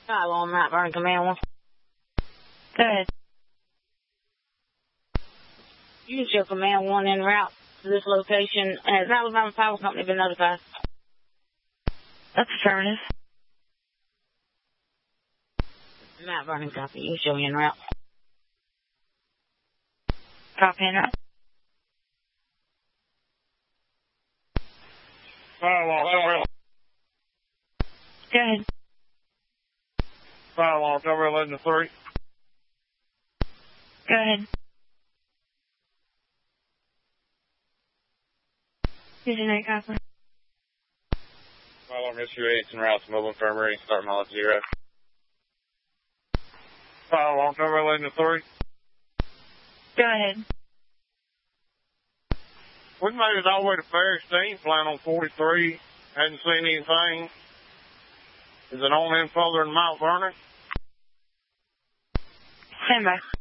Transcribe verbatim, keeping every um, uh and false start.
Hello, on Mount Vernon Command one. Go ahead. Use your Command one en route to this location. Has Alabama Power Company been notified? That's affirmative. Mount Vernon copy. Use your en route. Copy en route. Firewall, Go ahead. Firewall, cover eleven to three. Go ahead. Visionary copy. Firewall, Miss U H en route to mobile infirmary, start mileage zero. Firewall, cover eleven to three. Go ahead. We made it all the way to Ferris State, flying on forty-three. Hadn't seen anything. Is it on in further than Mount Vernon? Stand by.